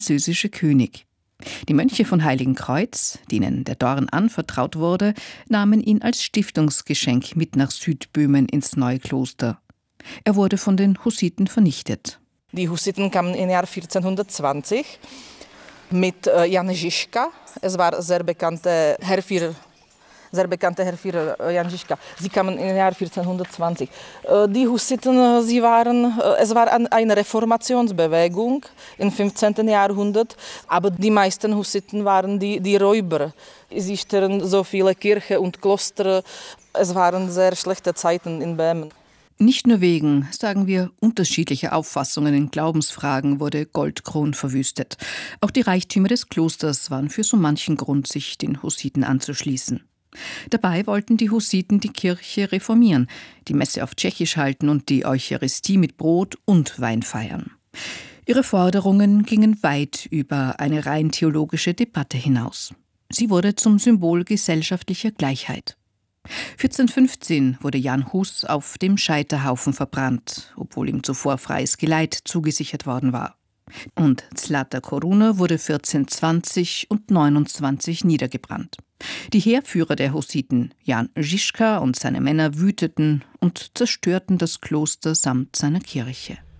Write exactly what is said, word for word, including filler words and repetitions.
französische König. Die Mönche von Heiligenkreuz, denen der Dorn anvertraut wurde, nahmen ihn als Stiftungsgeschenk mit nach Südböhmen ins neue Kloster. Er wurde von den Hussiten vernichtet. Die Hussiten kamen im Jahr vierzehnhundertzwanzig mit äh, Jan Žižka. Es war sehr bekannter Heerführer, sehr bekannter Heerführer äh, Jan Žižka. Sie kamen im Jahr vierzehnhundertzwanzig. Äh, die Hussiten, sie waren, äh, es war an, eine Reformationsbewegung im fünfzehnten Jahrhundert, aber die meisten Hussiten waren die, die Räuber. Sie störten so viele Kirchen und Kloster. Es waren sehr schlechte Zeiten in Böhmen. Nicht nur wegen, sagen wir, unterschiedlicher Auffassungen in Glaubensfragen wurde Goldkron verwüstet. Auch die Reichtümer des Klosters waren für so manchen Grund, sich den Hussiten anzuschließen. Dabei wollten die Hussiten die Kirche reformieren, die Messe auf Tschechisch halten und die Eucharistie mit Brot und Wein feiern. Ihre Forderungen gingen weit über eine rein theologische Debatte hinaus. Sie wurde zum Symbol gesellschaftlicher Gleichheit. vierzehnhundertfünfzehn wurde Jan Hus auf dem Scheiterhaufen verbrannt, obwohl ihm zuvor freies Geleit zugesichert worden war. Und Zlata Koruna wurde vierzehnhundertzwanzig und neunundzwanzig niedergebrannt. Die Heerführer der Hussiten, Jan Žižka und seine Männer, wüteten und zerstörten das Kloster samt seiner Kirche.